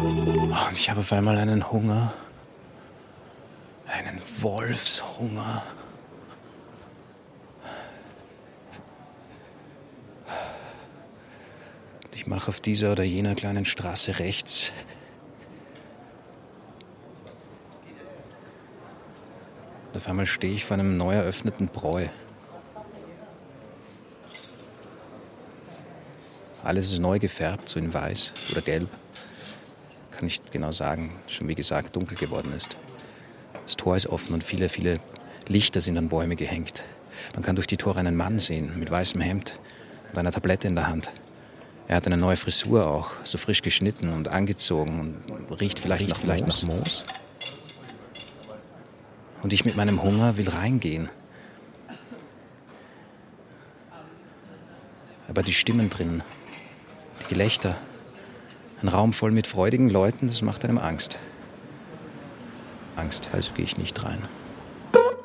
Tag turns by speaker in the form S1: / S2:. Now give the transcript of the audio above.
S1: Und ich habe auf einmal einen Hunger. Einen Wolfshunger. Und ich mache auf dieser oder jener kleinen Straße rechts. Und auf einmal stehe ich vor einem neu eröffneten Bräu. Alles ist neu gefärbt, so in weiß oder gelb. Kann nicht genau sagen, schon wie gesagt dunkel geworden ist. Das Tor ist offen und viele, viele Lichter sind an Bäume gehängt. Man kann durch die Tore einen Mann sehen, mit weißem Hemd und einer Tablette in der Hand. Er hat eine neue Frisur auch, so frisch geschnitten und angezogen und riecht vielleicht nach Moos. Und ich mit meinem Hunger will reingehen. Aber die Stimmen drinnen, die Gelächter, ein Raum voll mit freudigen Leuten, das macht einem Angst. Angst, also gehe ich nicht rein.